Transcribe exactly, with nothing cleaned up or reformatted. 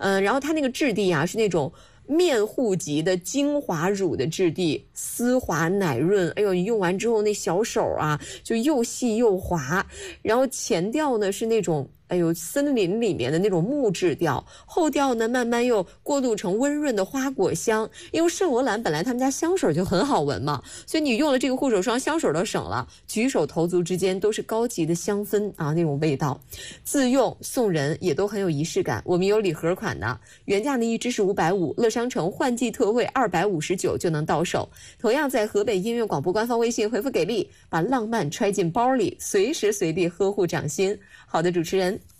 嗯、呃，然后它那个质地啊是那种面糊级的精华乳的质地，丝滑奶润。哎呦，你用完之后那小手啊，就又细又滑。然后前调呢是那种，哎呦，森林里面的那种木质调，后调呢慢慢又过渡成温润的花果香。因为圣罗兰本来他们家香水就很好闻嘛，所以你用了这个护手霜，香水都省了，举手投足之间都是高级的香氛啊，那种味道。自用送人也都很有仪式感。我们有礼盒款的，原价呢一支是五百五，乐商城换季特惠二百五十九就能到手。同样在河北音乐广播官方微信回复给力，把浪漫揣进包里，随时随地呵护掌心。好的，主持人。